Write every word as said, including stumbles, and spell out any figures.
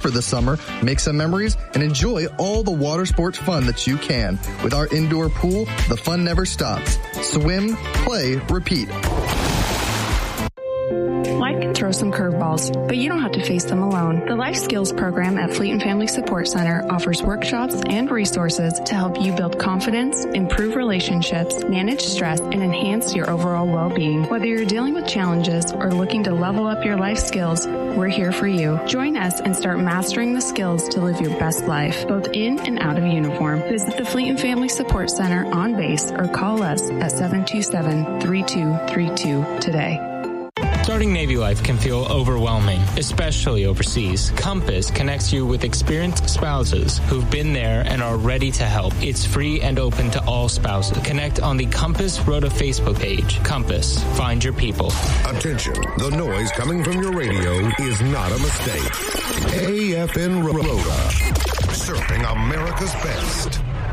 for the summer, make some memories, and enjoy all the water sports fun that you can. With our indoor pool, the fun never stops. Swim, play, repeat. Life can throw some curveballs, but you don't have to face them alone. The Life Skills program at Fleet and Family Support Center offers workshops and resources to help you build confidence, improve relationships, manage stress, and enhance your overall well-being. Whether you're dealing with challenges or looking to level up your life skills, we're here for you. Join us and start mastering the skills to live your best life, both in and out of uniform. Visit the Fleet and Family Support Center on base or call us at seven two seven, three two three two today. Starting Navy life can feel overwhelming, especially overseas. Compass connects you with experienced spouses who've been there and are ready to help. It's free and open to all spouses. Connect on the Compass Rota Facebook page. Compass, find your people. Attention, the noise coming from your radio is not a mistake. A F N Rota, serving America's best.